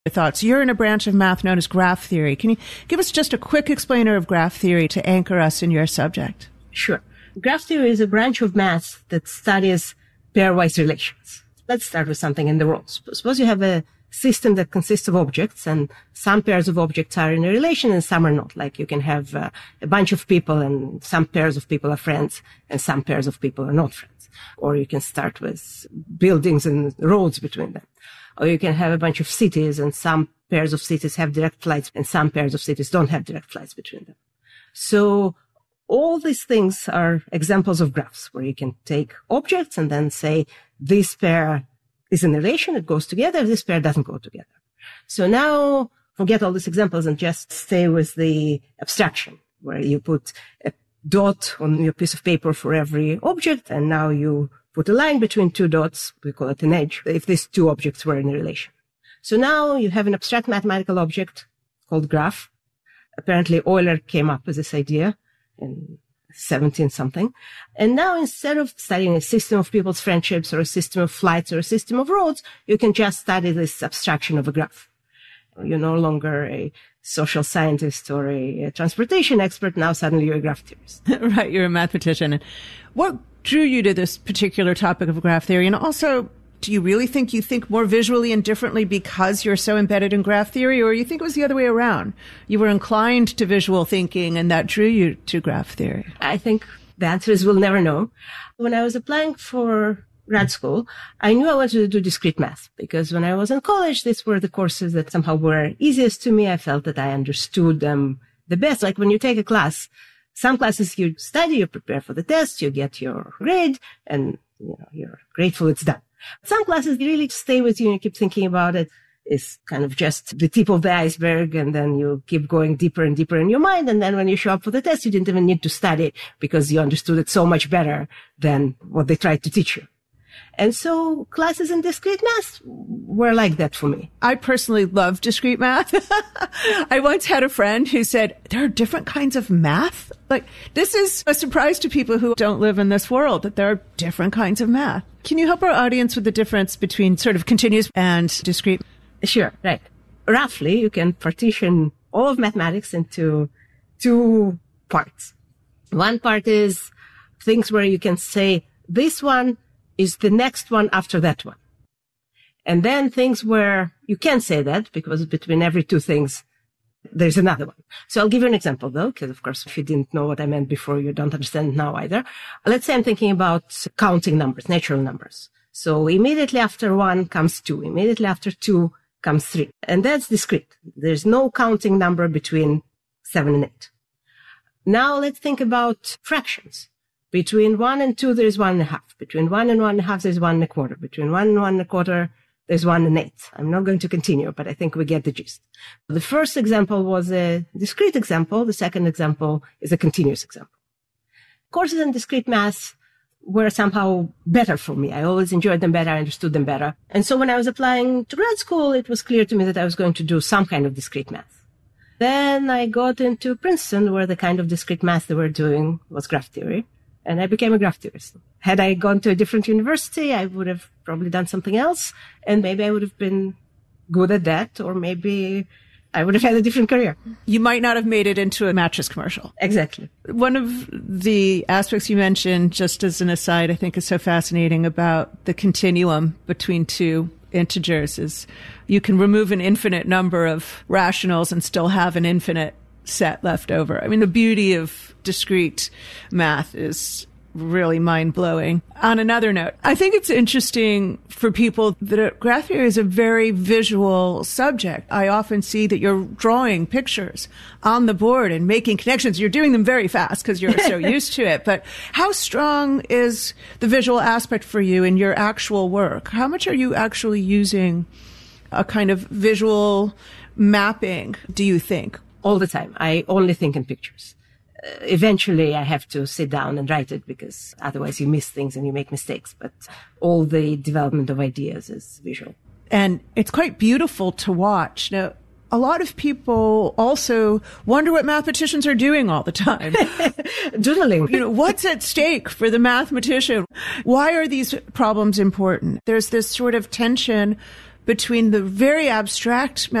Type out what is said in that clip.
thoughts. You're in a branch of math known as graph theory. Can you give us just a quick explainer of graph theory to anchor us in your subject? Sure. Graph theory is a branch of math that studies pairwise relations. Let's start with something in the world. Suppose you have a system that consists of objects, and some pairs of objects are in a relation and some are not. Like you can have a bunch of people and some pairs of people are friends and some pairs of people are not friends. Or you can start with buildings and roads between them. Or you can have a bunch of cities and some pairs of cities have direct flights and some pairs of cities don't have direct flights between them. So all these things are examples of graphs where you can take objects and then say this pair is in a relation, it goes together, this pair doesn't go together. So now forget all these examples and just stay with the abstraction where you put a dot on your piece of paper for every object and now you put a line between two dots, we call it an edge, if these two objects were in a relation. So now you have an abstract mathematical object called graph. Apparently Euler came up with this idea in 17-something. And now instead of studying a system of people's friendships or a system of flights or a system of roads, you can just study this abstraction of a graph. You're no longer a social scientist or a transportation expert. Now suddenly you're a graph theorist. Right, you're a mathematician. And what drew you to this particular topic of graph theory? And also, do you really think you think more visually and differently because you're so embedded in graph theory, or you think it was the other way around? You were inclined to visual thinking and that drew you to graph theory? I think the answer is we'll never know. When I was applying for grad school, I knew I wanted to do discrete math because when I was in college, these were the courses that somehow were easiest to me. I felt that I understood them the best. Like when you take a class, some classes you study, you prepare for the test, you get your grade, and you're grateful it's done. Some classes really stay with you and you keep thinking about it. It's kind of just the tip of the iceberg, and then you keep going deeper and deeper in your mind. And then when you show up for the test, you didn't even need to study it because you understood it so much better than what they tried to teach you. And so classes in discrete math were like that for me. I personally love discrete math. I once had a friend who said, there are different kinds of math. Like, this is a surprise to people who don't live in this world, that there are different kinds of math. Can you help our audience with the difference between sort of continuous and discrete? Sure, right. Roughly, you can partition all of mathematics into two parts. One part is things where you can say, this one is the next one after that one. And then things where you can't say that because between every two things, there's another one. So I'll give you an example though, because of course, if you didn't know what I meant before, you don't understand now either. Let's say I'm thinking about counting numbers, natural numbers. So immediately after 1 comes 2. Immediately after 2 comes 3. And that's discrete. There's no counting number between 7 and 8. Now let's think about fractions. Between 1 and 2, there's 1.5. Between 1 and 1.5, there's 1 1/4. Between 1 and 1 1/4, there's 1 1/8. I'm not going to continue, but I think we get the gist. The first example was a discrete example. The second example is a continuous example. Courses in discrete math were somehow better for me. I always enjoyed them better. I understood them better. And so when I was applying to grad school, it was clear to me that I was going to do some kind of discrete math. Then I got into Princeton, where the kind of discrete math they were doing was graph theory. And I became a graph theorist. Had I gone to a different university, I would have probably done something else. And maybe I would have been good at that, or maybe I would have had a different career. You might not have made it into a mattress commercial. Exactly. One of the aspects you mentioned, just as an aside, I think is so fascinating about the continuum between two integers is you can remove an infinite number of rationals and still have an infinite set left over. I mean, the beauty of discrete math is really mind-blowing. On another note, I think it's interesting for people that graph theory is a very visual subject. I often see that you're drawing pictures on the board and making connections. You're doing them very fast because you're so used to it. But how strong is the visual aspect for you in your actual work? How much are you actually using a kind of visual mapping, do you think? All the time. I only think in pictures. Eventually, I have to sit down and write it because otherwise you miss things and you make mistakes. But all the development of ideas is visual. And it's quite beautiful to watch. Now, a lot of people also wonder what mathematicians are doing all the time. Doodling. You know, what's at stake for the mathematician? Why are these problems important? There's this sort of tension between the very abstract